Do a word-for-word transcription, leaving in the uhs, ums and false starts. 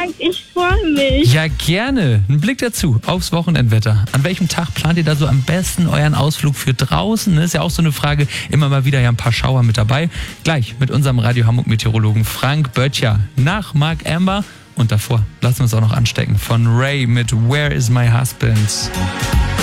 Dank, ich freue mich. Ja, gerne. Ein Blick dazu aufs Wochenendwetter. An welchem Tag plant ihr da so am besten euren Ausflug für draußen? Das ist ja auch so eine Frage. Immer mal wieder ja ein paar Schauer mit dabei. Gleich mit unserem Radio Hamburg Meteorologen Frank Böttcher nach Mark Amber. Und davor lassen wir uns auch noch anstecken von Ray mit Where is my husband?